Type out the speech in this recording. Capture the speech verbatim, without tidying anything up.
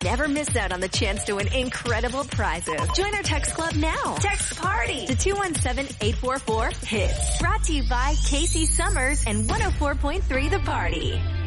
Never miss out on the chance to win incredible prizes. Join our text club now. Text PARTY to two one seven, eight four four, HITS. Brought to you by Casey Summers and one oh four point three The Party.